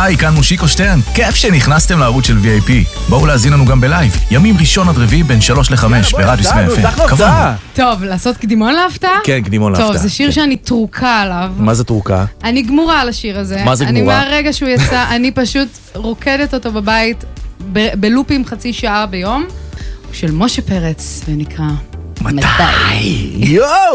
היי, כאן מושיקו שטרן. כיף שנכנסתם לערוץ של VIP. בואו להזין לנו גם בלייב. ימים ראשון עד רביעי בין 3 ל-5 ברדיוס 100 FM. כבוד. טוב, לעשות קדימון להפתעה? כן, קדימון להפתעה. טוב, זה שיר שאני תרוקה עליו. מה זה תרוקה? אני גמורה על השיר הזה. מה זה גמורה? אני מהרגע שהוא יצא, אני פשוט רוקדת אותו בבית בלופים חצי שעה ביום. של משה פרץ, ונקרא מתי? יואו!